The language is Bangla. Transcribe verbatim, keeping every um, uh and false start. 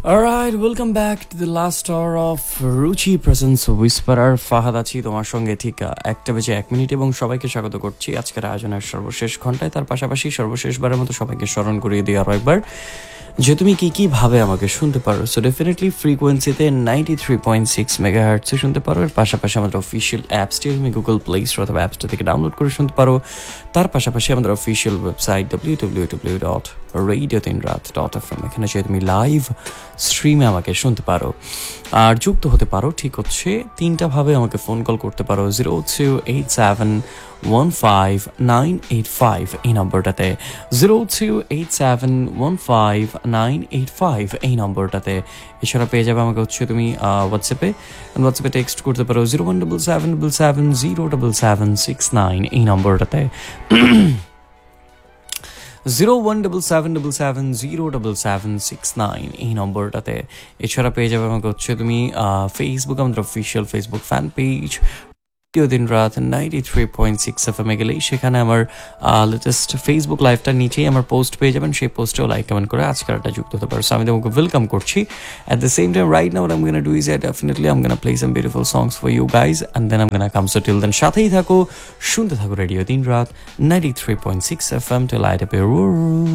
Alright, welcome back to the last hour of Ruchi Presents Whisperer. Fahad আছি তোমার সঙ্গে ঠিক একটা বেজে এক মিনিট এবং সবাইকে স্বাগত করছি আজকের আয়োজনের সর্বশেষ ঘন্টায়। তার পাশাপাশি সর্বশেষবারের মতো সবাইকে স্মরণ করিয়ে দিই আরও একবার যে তুমি কী কীভাবে আমাকে শুনতে পারো। সো ডেফিনেটলি ফ্রিকোয়েন্সিতে ninety three point six mega হার্টসে শুনতে পারো। এর পাশাপাশি আমাদের অফিসিয়াল অ্যাপসটি তুমি গুগল প্লে স্টোর অথবা অ্যাপসটা থেকে ডাউনলোড করে শুনতে পারো। তার পাশাপাশি আমাদের official website W W W dot radio তিন রাত ডট এফ এম, এখানে যে তুমি লাইভ স্ট্রিমে আমাকে শুনতে পারো আর যুক্ত হতে পারো। ঠিক হচ্ছে তিনটাভাবে আমাকে ফোন কল করতে পারো zero two eight seven one five nine eight five এই নম্বরটাতে, zero two eight seven one five nine eight five এই নম্বরটাতে। এছাড়া পেয়ে যাবে আমাকে হচ্ছে তুমি হোয়াটসঅ্যাপে হোয়াটসঅ্যাপে টেক্সট করতে পারো zero one double seven double seven zero double seven six nine এই নম্বরটাতে, zero one double seven double seven zero double seven six nine এই নম্বরটাতে। এছাড়া পেয়ে যাবে আমাকে হচ্ছে তুমি ফেসবুক, আমাদের অফিসিয়াল ফেসবুক ফ্যান পেজ দিন রাত ninety three point six F M A গেলেই সেখানে আমার লেটেস্ট ফেসবুক লাইভটার নিচেই আমার পোস্ট পেয়ে যাবেন। সেই পোস্টেও লাইক কমেন্ট করে আজকাল একটা যুক্ত হতে পারো। সো আমি তোমাকে ওয়েলকাম করছি। At the same time right now I'm gonna do is that definitely I'm gonna play some beautiful songs for you guys and then I'm gonna come. So till then সাথেই থাকো, শুনতে থাকো রেডিও দিন রাত ninety three point six F M till light up your world.